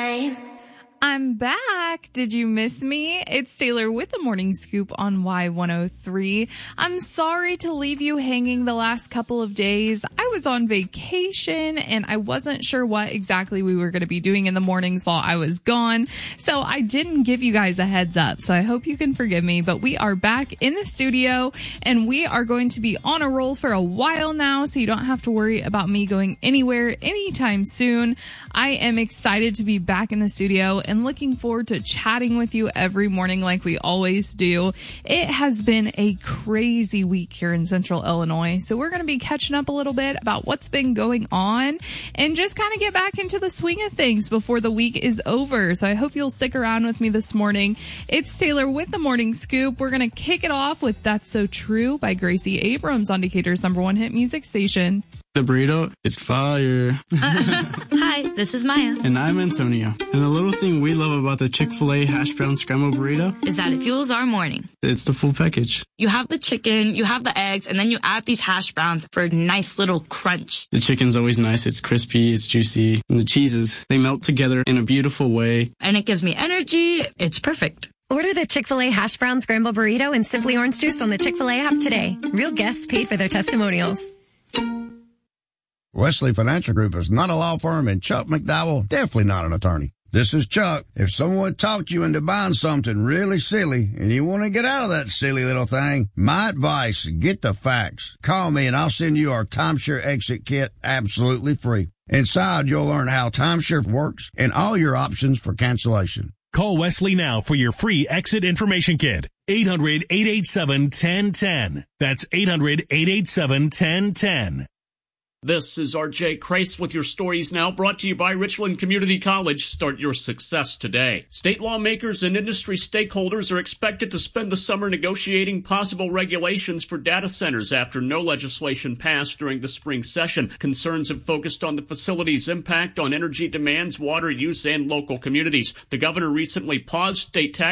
time. I'm back. Did you miss me? It's Taylor with the Morning Scoop on Y103. I'm sorry to leave you hanging the last couple of days. I was on vacation and I wasn't sure what exactly we were going to be doing in the mornings while I was gone. So I didn't give you guys a heads up. So I hope you can forgive me, but we are back in the studio and we are going to be on a roll for a while now. So you don't have to worry about me going anywhere anytime soon. I am excited to be back in the studio and looking forward to chatting with you every morning like we always do. It has been a crazy week here in Central Illinois, so we're going to be catching up a little bit about what's been going on and just kind of get back into the swing of things before the week is over. So I hope you'll stick around with me this morning. It's Taylor with the Morning Scoop. We're going to kick it off with That's So True by Gracie Abrams on Decatur's #1 hit music station. The burrito is fire. Hi, this is Maya. And I'm Antonio. And the little thing we love about the Chick-fil-A hash brown scrambled burrito is that it fuels our morning. It's the full package. You have the chicken, you have the eggs, and then you add these hash browns for a nice little crunch. The chicken's always nice. It's crispy, it's juicy. And the cheeses, they melt together in a beautiful way. And it gives me energy. It's perfect. Order the Chick-fil-A hash brown scrambled burrito and Simply Orange Juice on the Chick-fil-A app today. Real guests paid for their testimonials. Wesley Financial Group is not a law firm, and Chuck McDowell definitely not an attorney. This is Chuck. If someone talked you into buying something really silly and you want to get out of that silly little thing, my advice, get the facts. Call me and I'll send you our timeshare exit kit absolutely free. Inside, you'll learn how timeshare works and all your options for cancellation. Call Wesley now for your free exit information kit. 800-887-1010. That's 800-887-1010. This is R.J. Kreis with your stories now, brought to you by Richland Community College. Start your success today. State lawmakers and industry stakeholders are expected to spend the summer negotiating possible regulations for data centers after no legislation passed during the spring session. Concerns have focused on the facility's impact on energy demands, water use, and local communities. The governor recently paused state tax